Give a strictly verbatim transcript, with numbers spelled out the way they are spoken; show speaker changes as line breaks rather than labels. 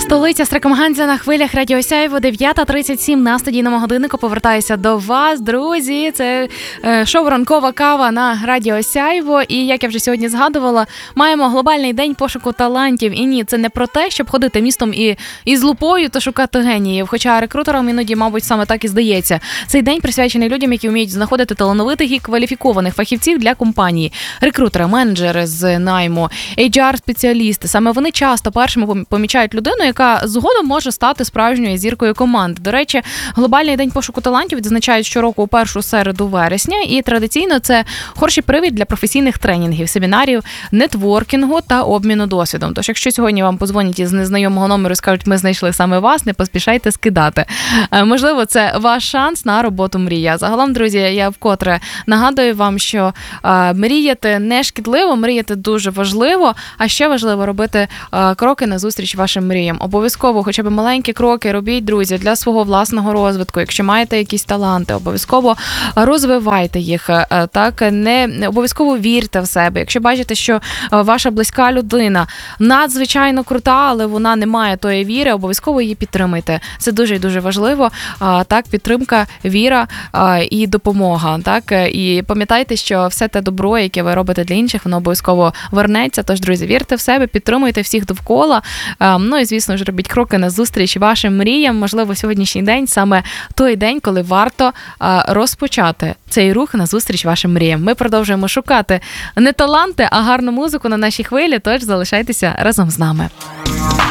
Столиця Стрекомганця на хвилях Радіо Сяйво, дев'ята тридцять сім на студійному годиннику. Повертаюся до вас, друзі. Це е, шоу «Ранкова кава» на Радіо Сяйво. І, як я вже сьогодні згадувала, маємо глобальний день пошуку талантів. І ні, це не про те, щоб ходити містом і, і з лупою та шукати геніїв. Хоча рекрутерам іноді, мабуть, саме так і здається. Цей день присвячений людям, які вміють знаходити талановитих і кваліфікованих фахівців для компанії. Рекрутери, менеджери з найму, ейч ар-спеціалісти. Саме вони часто першими помічають людину, яка згодом може стати справжньою зіркою команди. До речі, глобальний день пошуку талантів відзначають щороку у першу середу вересня, і традиційно це хороший привід для професійних тренінгів, семінарів, нетворкінгу та обміну досвідом. Тож, якщо сьогодні вам подзвонять із незнайомого номеру і скажуть, ми знайшли саме вас, не поспішайте скидати. Можливо, це ваш шанс на роботу мрія. Загалом, друзі, я вкотре нагадую вам, що а, мріяти не шкідливо, мріяти дуже важливо, а ще важливо робити а, кроки назустріч вашим мріям. Обов'язково хоча б маленькі кроки робіть, друзі, для свого власного розвитку. Якщо маєте якісь таланти, обов'язково розвивайте їх. Так, не обов'язково вірте в себе. Якщо бачите, що ваша близька людина надзвичайно крута, але вона не має тої віри, обов'язково її підтримайте. Це дуже і дуже важливо. Так, підтримка, віра і допомога. Так, і пам'ятайте, що все те добро, яке ви робите для інших, воно обов'язково вернеться. Тож, друзі, вірте в себе, підтримуйте всіх довкола. Ну і, звісно ж, робіть кроки назустріч вашим мріям. Можливо, сьогоднішній день саме той день, коли варто розпочати цей рух назустріч вашим мріям. Ми продовжуємо шукати не таланти, а гарну музику на нашій хвилі, тож залишайтеся разом з нами.